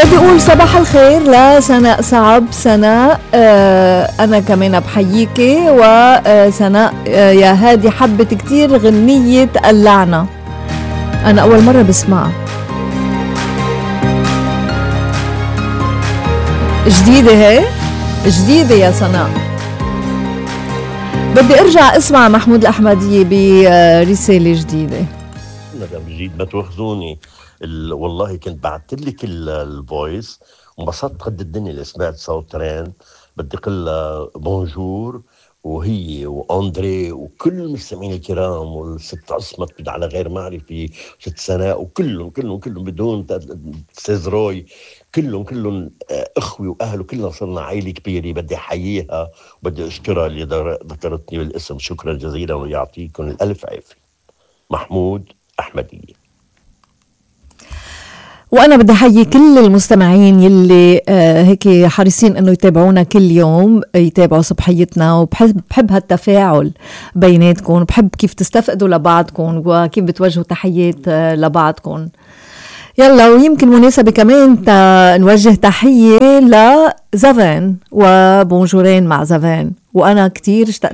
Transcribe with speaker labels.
Speaker 1: بدي أقول صباح الخير لسناء صعب. سناء أنا كمان بحييكي. وسناء يا هادي حبت كتير غنية اللعنة، أنا أول مرة بسمعها، جديدة هي، جديدة يا سناء. بدي أرجع أسمع محمود الأحمدية برسالة جديدة.
Speaker 2: مدام جديد ما تواخذوني، والله كنت بعتلك الفويس وانبسطت قد الدنيا اللي سمعت صوت رين. بدي اقول بونجور، وهي واندري وكل المستمعين الكرام والست عصمت على غير معرفة، ست سناء، وكلهم بدون استاذ روي، كلهم اخوي واهل، وكلنا صرنا عائله كبيره. بدي احييها وبدي اشكرها اللي ذكرتني بالاسم. شكرا جزيلا ويعطيكم الالف عافيه. محمود أحمدية.
Speaker 1: وأنا بدي أحيي كل المستمعين يلي هيك حريصين أنه يتابعونا كل يوم، يتابعوا صبحيتنا، وبحب هالتفاعل بيناتكم، بحب كيف تستفقدوا لبعضكم وكيف بتوجهوا تحيات لبعضكم. يلا، ويمكن مناسبة كمان نوجه تحية لزافان وبونجورين مع زافان، وأنا كتير اشتقت